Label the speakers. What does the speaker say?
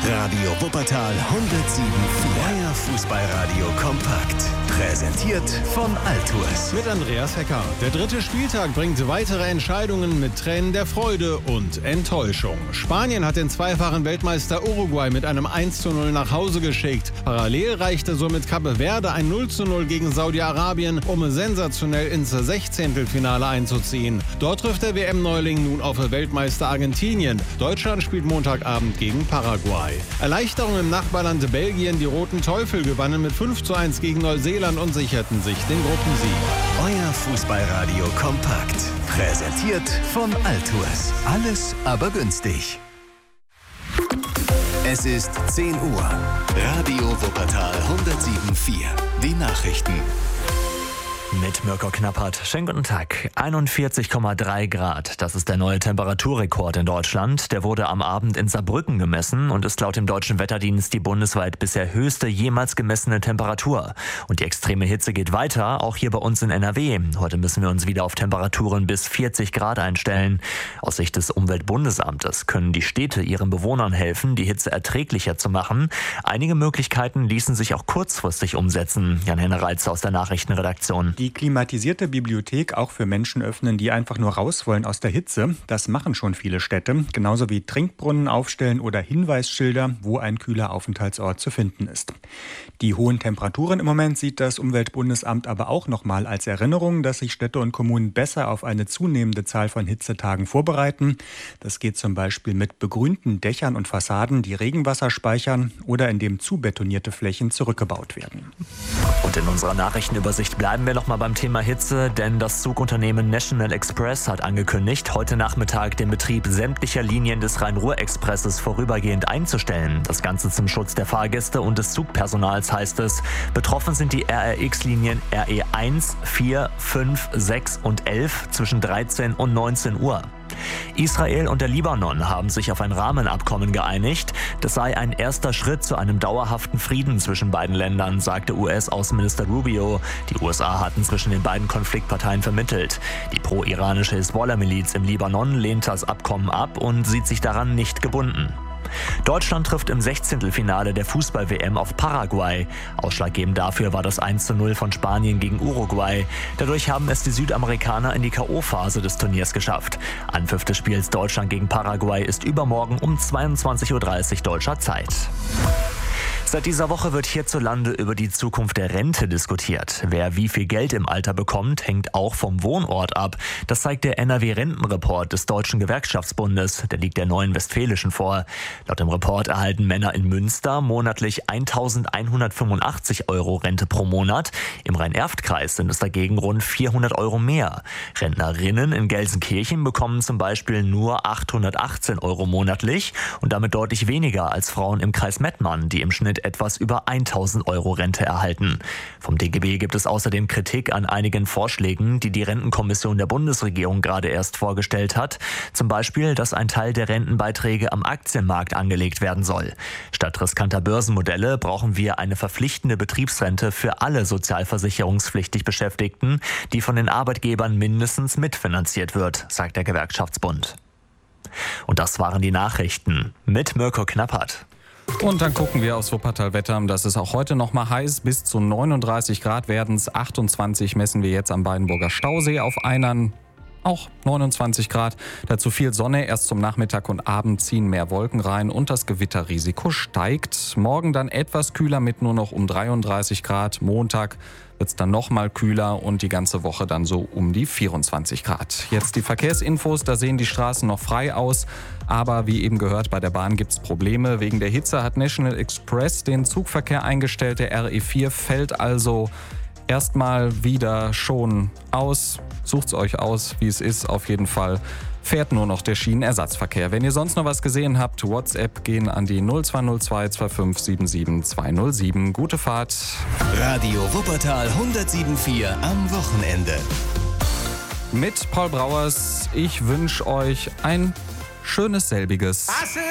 Speaker 1: Radio Wuppertal 107.4. Euer Fußballradio kompakt. Präsentiert von Altours.
Speaker 2: Mit Andreas Hecker. Der 3. Spieltag bringt weitere Entscheidungen mit Tränen der Freude und Enttäuschung. Spanien hat den zweifachen Weltmeister Uruguay mit einem 1:0 nach Hause geschickt. Parallel reichte somit Cape Verde ein 0:0 gegen Saudi-Arabien, um sensationell ins 16. einzuziehen. Dort trifft der WM-Neuling nun auf Weltmeister Argentinien. Deutschland spielt Montagabend gegen Paraguay. Erleichterung im Nachbarland Belgien. Die Roten Teufel gewannen mit 5:1 gegen Neuseeland und sicherten sich den Gruppensieg.
Speaker 1: Euer Fußballradio kompakt. Präsentiert von Altours. Alles aber günstig. Es ist 10 Uhr. Radio Wuppertal 107.4. Die Nachrichten.
Speaker 3: Mit Mirko Knappert. Schönen guten Tag. 41,3 Grad. Das ist der neue Temperaturrekord in Deutschland. Der wurde am Abend in Saarbrücken gemessen und ist laut dem Deutschen Wetterdienst die bundesweit bisher höchste jemals gemessene Temperatur. Und die extreme Hitze geht weiter, auch hier bei uns in NRW. Heute müssen wir uns wieder auf Temperaturen bis 40 Grad einstellen. Aus Sicht des Umweltbundesamtes können die Städte ihren Bewohnern helfen, die Hitze erträglicher zu machen. Einige Möglichkeiten ließen sich auch kurzfristig umsetzen. Jan-Henner Reitzer aus der Nachrichtenredaktion.
Speaker 4: Die klimatisierte Bibliothek auch für Menschen öffnen, die einfach nur raus wollen aus der Hitze. Das machen schon viele Städte. Genauso wie Trinkbrunnen aufstellen oder Hinweisschilder, wo ein kühler Aufenthaltsort zu finden ist. Die hohen Temperaturen im Moment sieht das Umweltbundesamt aber auch nochmal als Erinnerung, dass sich Städte und Kommunen besser auf eine zunehmende Zahl von Hitzetagen vorbereiten. Das geht zum Beispiel mit begrünten Dächern und Fassaden, die Regenwasser speichern oder indem zubetonierte Flächen zurückgebaut werden.
Speaker 3: Und in unserer Nachrichtenübersicht bleiben wir noch mal beim Thema Hitze, denn das Zugunternehmen National Express hat angekündigt, heute Nachmittag den Betrieb sämtlicher Linien des Rhein-Ruhr-Expresses vorübergehend einzustellen. Das Ganze zum Schutz der Fahrgäste und des Zugpersonals, heißt es. Betroffen sind die RRX-Linien RE 1, 4, 5, 6 und 11 zwischen 13 und 19 Uhr. Israel und der Libanon haben sich auf ein Rahmenabkommen geeinigt. Das sei ein erster Schritt zu einem dauerhaften Frieden zwischen beiden Ländern, sagte US-Außenminister Rubio. Die USA hatten zwischen den beiden Konfliktparteien vermittelt. Die pro-iranische Hisbollah-Miliz im Libanon lehnt das Abkommen ab und sieht sich daran nicht gebunden. Deutschland trifft im 16. der Fußball-WM auf Paraguay. Ausschlaggebend dafür war das 1:0 von Spanien gegen Uruguay. Dadurch haben es die Südamerikaner in die K.O.-Phase des Turniers geschafft. Anpfiff des Spiels Deutschland gegen Paraguay ist übermorgen um 22:30 Uhr deutscher Zeit. Seit dieser Woche wird hierzulande über die Zukunft der Rente diskutiert. Wer wie viel Geld im Alter bekommt, hängt auch vom Wohnort ab. Das zeigt der NRW-Rentenreport des Deutschen Gewerkschaftsbundes. Der liegt der Neuen Westfälischen vor. Laut dem Report erhalten Männer in Münster monatlich 1.185 € Rente pro Monat. Im Rhein-Erft-Kreis sind es dagegen rund 400 € mehr. Rentnerinnen in Gelsenkirchen bekommen zum Beispiel nur 818 € monatlich und damit deutlich weniger als Frauen im Kreis Mettmann, die im Schnitt etwas über 1.000 € Rente erhalten. Vom DGB gibt es außerdem Kritik an einigen Vorschlägen, die die Rentenkommission der Bundesregierung gerade erst vorgestellt hat. Zum Beispiel, dass ein Teil der Rentenbeiträge am Aktienmarkt angelegt werden soll. Statt riskanter Börsenmodelle brauchen wir eine verpflichtende Betriebsrente für alle sozialversicherungspflichtig Beschäftigten, die von den Arbeitgebern mindestens mitfinanziert wird, sagt der Gewerkschaftsbund. Und das waren die Nachrichten mit Mirko Knappert.
Speaker 5: Und dann gucken wir aufs Wuppertal-Wetter. Das ist auch heute noch mal heiß. Bis zu 39 Grad werden es. 28 messen wir jetzt am Beidenburger Stausee auf Einern. Auch 29 Grad. Dazu viel Sonne. Erst zum Nachmittag und Abend ziehen mehr Wolken rein und das Gewitterrisiko steigt. Morgen dann etwas kühler mit nur noch um 33 Grad. Montag wird es dann noch mal kühler und die ganze Woche dann so um die 24 Grad. Jetzt die Verkehrsinfos, da sehen die Straßen noch frei aus. Aber wie eben gehört, bei der Bahn gibt es Probleme. Wegen der Hitze hat National Express den Zugverkehr eingestellt. Der RE4 fällt also erstmal wieder schon aus. Sucht's euch aus, wie es ist. Auf jeden Fall fährt nur noch der Schienenersatzverkehr. Wenn ihr sonst noch was gesehen habt, WhatsApp gehen an die 0202 2577 207. Gute Fahrt.
Speaker 1: Radio Wuppertal 107.4 am Wochenende.
Speaker 5: Mit Paul Brauers. Ich wünsche euch ein schönes selbiges.